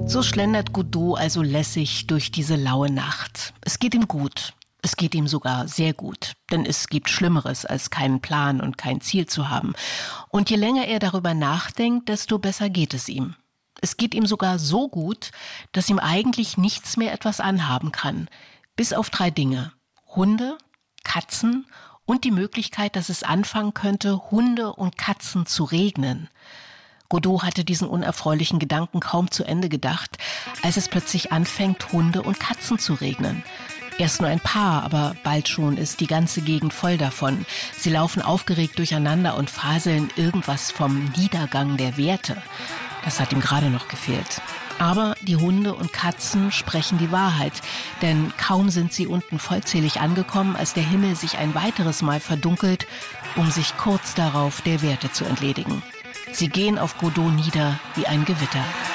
So schlendert Godot also lässig durch diese laue Nacht. Es geht ihm gut. Es geht ihm sogar sehr gut, denn es gibt Schlimmeres, als keinen Plan und kein Ziel zu haben. Und je länger er darüber nachdenkt, desto besser geht es ihm. Es geht ihm sogar so gut, dass ihm eigentlich nichts mehr etwas anhaben kann. Bis auf 3 Dinge: Hunde, Katzen und die Möglichkeit, dass es anfangen könnte, Hunde und Katzen zu regnen. Godot hatte diesen unerfreulichen Gedanken kaum zu Ende gedacht, als es plötzlich anfängt, Hunde und Katzen zu regnen. Erst nur ein paar, aber bald schon ist die ganze Gegend voll davon. Sie laufen aufgeregt durcheinander und faseln irgendwas vom Niedergang der Werte. Das hat ihm gerade noch gefehlt. Aber die Hunde und Katzen sprechen die Wahrheit, denn kaum sind sie unten vollzählig angekommen, als der Himmel sich ein weiteres Mal verdunkelt, um sich kurz darauf der Werte zu entledigen. Sie gehen auf Godot nieder wie ein Gewitter.